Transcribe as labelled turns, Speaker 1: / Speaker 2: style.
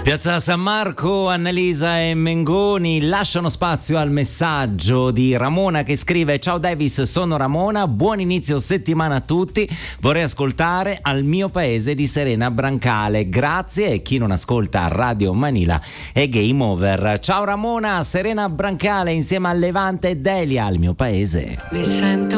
Speaker 1: Piazza San Marco, Annalisa e Mengoni lasciano spazio al messaggio di Ramona che scrive: ciao Davis, sono Ramona, buon inizio settimana a tutti, vorrei ascoltare Al mio paese di Serena Brancale, grazie, e chi non ascolta Radio Manila è game over. Ciao Ramona, Serena Brancale insieme a Levante e Delia, Al mio paese.
Speaker 2: Mi sento